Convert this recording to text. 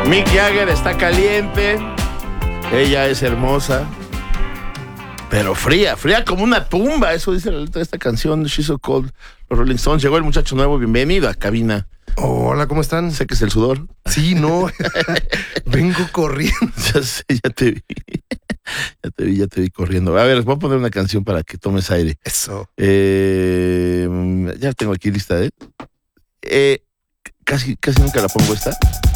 Mick Jagger está caliente. Ella es hermosa. Pero fría como una tumba. Eso dice la letra de esta canción, She's So Cold. Los Rolling Stones. Llegó el muchacho nuevo. Bienvenido a cabina. Hola, ¿cómo están? Sé que es el sudor. Sí, no. Vengo corriendo. Ya sé, ya te vi. Ya te vi corriendo. A ver, les voy a poner una canción para que tomes aire. Eso. Ya tengo aquí lista, Casi nunca la pongo esta.